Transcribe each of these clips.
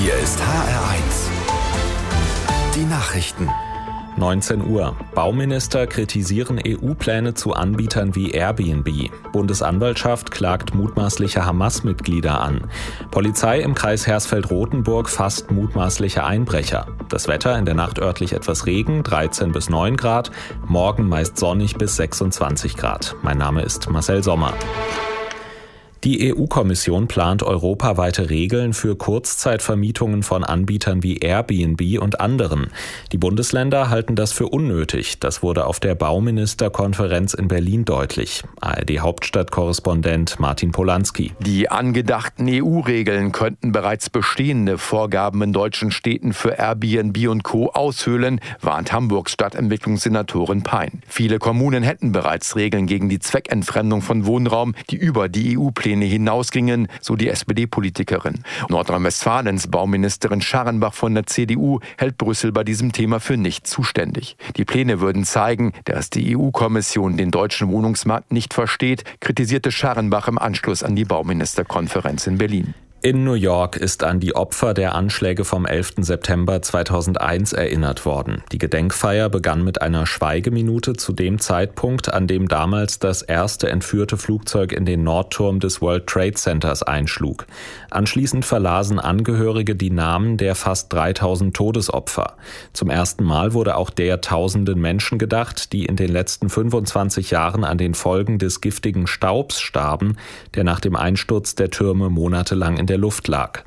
Hier ist HR1. Die Nachrichten. 19 Uhr. Bauminister kritisieren EU-Pläne zu Anbietern wie Airbnb. Bundesanwaltschaft klagt mutmaßliche Hamas-Mitglieder an. Polizei im Kreis Hersfeld-Rotenburg fasst mutmaßliche Einbrecher. Das Wetter: in der Nacht örtlich etwas Regen, 13 bis 9 Grad. Morgen meist sonnig bis 26 Grad. Mein Name ist Marcel Sommer. Die EU-Kommission plant europaweite Regeln für Kurzzeitvermietungen von Anbietern wie Airbnb und anderen. Die Bundesländer halten das für unnötig. Das wurde auf der Bauministerkonferenz in Berlin deutlich. ARD-Hauptstadtkorrespondent Martin Polanski. Die angedachten EU-Regeln könnten bereits bestehende Vorgaben in deutschen Städten für Airbnb und Co. aushöhlen, warnt Hamburgs Stadtentwicklungssenatorin Pein. Viele Kommunen hätten bereits Regeln gegen die Zweckentfremdung von Wohnraum, die über die EU-Pläne hinausgingen, so die SPD-Politikerin. Nordrhein-Westfalens Bauministerin Scharrenbach von der CDU hält Brüssel bei diesem Thema für nicht zuständig. Die Pläne würden zeigen, dass die EU-Kommission den deutschen Wohnungsmarkt nicht versteht, kritisierte Scharrenbach im Anschluss an die Bauministerkonferenz in Berlin. In New York ist an die Opfer der Anschläge vom 11. September 2001 erinnert worden. Die Gedenkfeier begann mit einer Schweigeminute zu dem Zeitpunkt, an dem damals das erste entführte Flugzeug in den Nordturm des World Trade Centers einschlug. Anschließend verlasen Angehörige die Namen der fast 3000 Todesopfer. Zum ersten Mal wurde auch der tausenden Menschen gedacht, die in den letzten 25 Jahren an den Folgen des giftigen Staubs starben, der nach dem Einsturz der Türme monatelang in der Luft lag.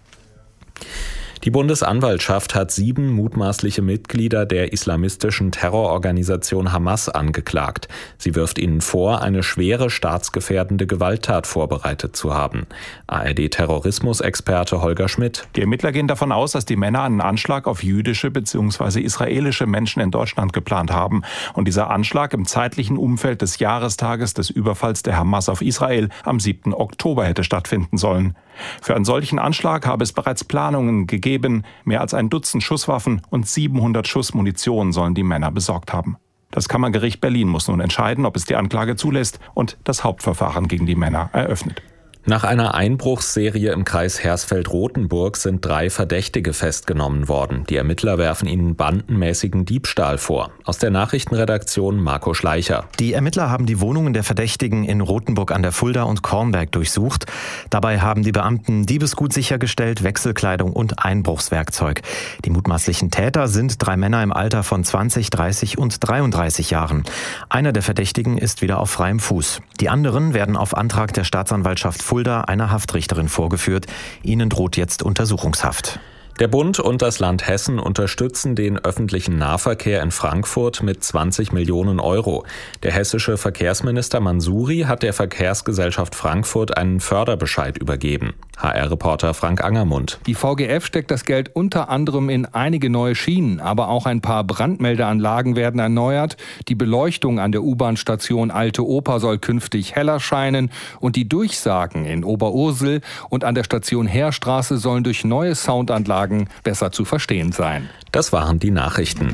Die Bundesanwaltschaft hat 7 mutmaßliche Mitglieder der islamistischen Terrororganisation Hamas angeklagt. Sie wirft ihnen vor, eine schwere staatsgefährdende Gewalttat vorbereitet zu haben. ARD-Terrorismusexperte Holger Schmidt. Die Ermittler gehen davon aus, dass die Männer einen Anschlag auf jüdische bzw. israelische Menschen in Deutschland geplant haben. Und dieser Anschlag im zeitlichen Umfeld des Jahrestages des Überfalls der Hamas auf Israel am 7. Oktober hätte stattfinden sollen. Für einen solchen Anschlag habe es bereits Planungen gegeben. Mehr als ein Dutzend Schusswaffen und 700 Schuss Munition sollen die Männer besorgt haben. Das Kammergericht Berlin muss nun entscheiden, ob es die Anklage zulässt und das Hauptverfahren gegen die Männer eröffnet. Nach einer Einbruchsserie im Kreis Hersfeld-Rotenburg sind 3 Verdächtige festgenommen worden. Die Ermittler werfen ihnen bandenmäßigen Diebstahl vor. Aus der Nachrichtenredaktion Marco Schleicher. Die Ermittler haben die Wohnungen der Verdächtigen in Rotenburg an der Fulda und Kornberg durchsucht. Dabei haben die Beamten Diebesgut sichergestellt, Wechselkleidung und Einbruchswerkzeug. Die mutmaßlichen Täter sind 3 Männer im Alter von 20, 30 und 33 Jahren. Einer der Verdächtigen ist wieder auf freiem Fuß. Die anderen werden auf Antrag der Staatsanwaltschaft Fulda einer Haftrichterin vorgeführt. Ihnen droht jetzt Untersuchungshaft. Der Bund und das Land Hessen unterstützen den öffentlichen Nahverkehr in Frankfurt mit 20 Millionen Euro. Der hessische Verkehrsminister Mansouri hat der Verkehrsgesellschaft Frankfurt einen Förderbescheid übergeben. HR-Reporter Frank Angermund. Die VGF steckt das Geld unter anderem in einige neue Schienen, aber auch ein paar Brandmeldeanlagen werden erneuert. Die Beleuchtung an der U-Bahn-Station Alte Oper soll künftig heller scheinen und die Durchsagen in Oberursel und an der Station Heerstraße sollen durch neue Soundanlagen besser zu verstehen sein. Das waren die Nachrichten.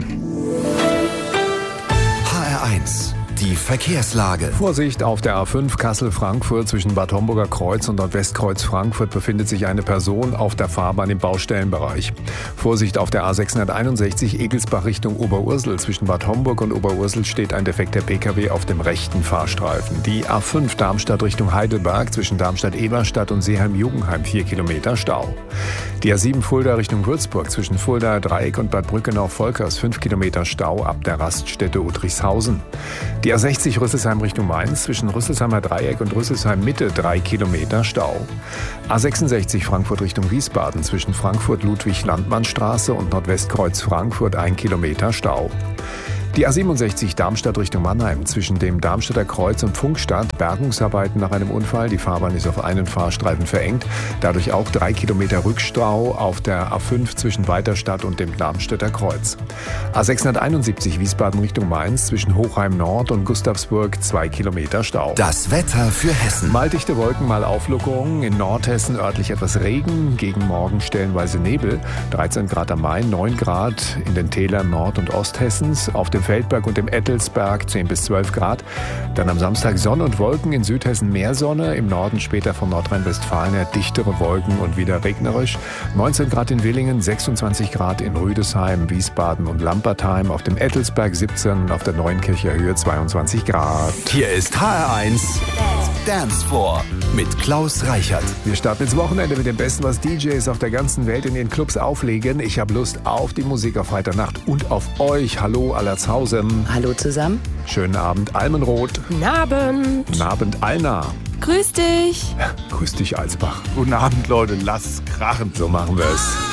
HR1. Die Verkehrslage. Vorsicht, auf der A5 Kassel-Frankfurt zwischen Bad Homburger Kreuz und Nordwestkreuz Frankfurt befindet sich eine Person auf der Fahrbahn im Baustellenbereich. Vorsicht, auf der A661 Egelsbach Richtung Oberursel zwischen Bad Homburg und Oberursel steht ein defekter Pkw auf dem rechten Fahrstreifen. Die A5 Darmstadt Richtung Heidelberg zwischen Darmstadt-Eberstadt und Seeheim-Jugendheim 4 Kilometer Stau. Die A7 Fulda Richtung Würzburg zwischen Fuldaer Dreieck und Bad Brückenau-Volkers 5 Kilometer Stau ab der Raststätte Udrichshausen. Die A60 Rüsselsheim Richtung Mainz zwischen Rüsselsheimer Dreieck und Rüsselsheim Mitte 3 Kilometer Stau. A66 Frankfurt Richtung Wiesbaden zwischen Frankfurt-Ludwig-Landmann-Straße und Nordwestkreuz Frankfurt 1 Kilometer Stau. Die A67 Darmstadt Richtung Mannheim zwischen dem Darmstädter Kreuz und Pfungstadt. Bergungsarbeiten nach einem Unfall. Die Fahrbahn ist auf einen Fahrstreifen verengt. Dadurch auch 3 Kilometer Rückstau auf der A5 zwischen Weiterstadt und dem Darmstädter Kreuz. A671 Wiesbaden Richtung Mainz zwischen Hochheim Nord und Gustavsburg 2 Kilometer Stau. Das Wetter für Hessen. Mal dichte Wolken, mal Auflockerungen. In Nordhessen örtlich etwas Regen. Gegen Morgen stellenweise Nebel. 13 Grad am Main, 9 Grad in den Tälern Nord- und Osthessens. Auf dem Feldberg und im Ettelsberg 10 bis 12 Grad. Dann am Samstag Sonne und Wolken, in Südhessen mehr Sonne, im Norden später von Nordrhein-Westfalen her dichtere Wolken und wieder regnerisch. 19 Grad in Villingen, 26 Grad in Rüdesheim, Wiesbaden und Lampertheim, auf dem Ettelsberg 17 und auf der Neunkircher Höhe 22 Grad. Hier ist HR1 Dance Floor mit Klaus Reichert. Wir starten ins Wochenende mit dem Besten, was DJs auf der ganzen Welt in den Clubs auflegen. Ich habe Lust auf die Musik auf Freitagnacht und auf euch. Hallo Allertshausen. Hallo zusammen. Schönen Abend Almenrot. Guten Abend. Guten Abend Alna. Grüß dich. Grüß dich Alsbach. Guten Abend Leute, lasst krachen. So machen wir es.